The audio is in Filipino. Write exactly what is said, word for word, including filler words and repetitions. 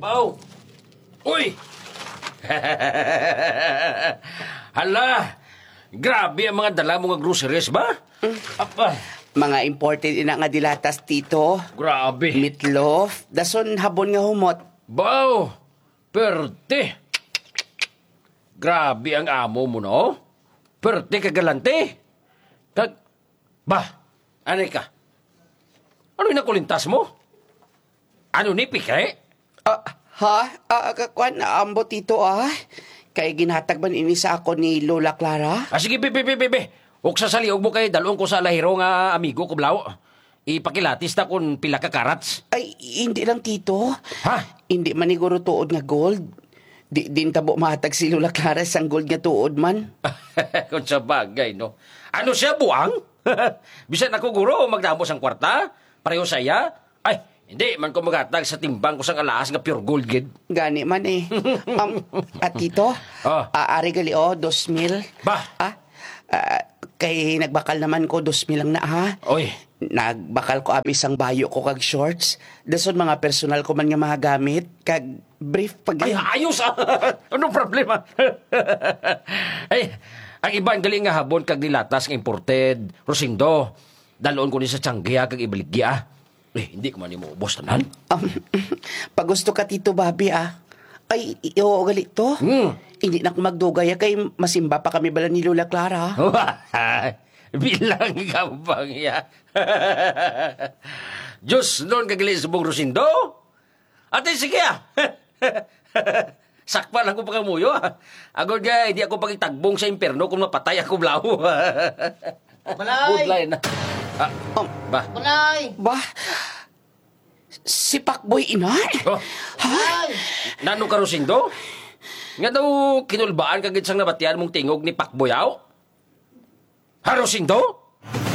Bao! Uy! Hala! Grabe ang mga dala mo nga groceries ba? Mm. Apa? Mga imported ina nga dilatas, tito. Grabe. Meatloaf. Dason habon nga humot. Bao! Perte! Grabe ang amo mo, no? Perte kagalante. Kag... Bah! Anay ka? Ano yung nakulintas mo? Ano ni Pikre? Ah, ha? Ah, kakwan, ambo, tito, ah. Kay ginhatag man ini sa ako ni Lola Clara? Ah, sige, bebe, bebe, bebe. Huwag sa saliog mo kay dalawang ko sa lahiro nga amigo ko, Blau. Ipakilatis ta kung pila ka karats. Ay, hindi lang, tito. Ha? Hindi man iguro tuod nga gold. Di din tabo mahatag si Lola Clara sang gold nga tuod man. Kung sa bagay, no? Ano siya, buwang? Bisan ako, guro, magdamos ang kwarta? Pareho saya? Ay, hindi, man ko magatag sa timbang ko sang alaas nga pure gold, gid. Gani man eh. um, at tito, Oh. aari gali o, dos mil. Bah? Ah, ah, kay nagbakal naman ko, dos mil lang na ha. Oy. Nagbakal ko abi sang bayo ko kag shorts. Dason mga personal ko man nga mga gamit. Kag brief pag... Ay, ayos ah! Anong problema? Ay, ang iba ang galing nga habon kag dilatas nga imported, Rosindo. Dalon ko ni sa Tianggiya kag Ibaligya. Eh, hindi ko man mo ubos tanan. Um, pag gusto ka, Tito Bobby, ah. Ay, oo, gali to. Hmm. Hindi na ako magdugay, ah, kay masimba pa kami bala ni Lola Clara. Bilang gabang ya. Diyos, noon kagali sa buong Rosindo. Ate, sige ah. Sakpan ako pagamuyo ah. Agod nga, hindi ako pagitagbong sa imperno kung mapatay ako blaw. Balay! Good line. Ah, Um, ba? Balay! ba? Si Pakboy Inay? Oh, Balay! nano ka Rosindo? Nga daw kinulbaan kagid sang nabatian mong tingog ni Pakboyaw? Ha, Rosindo?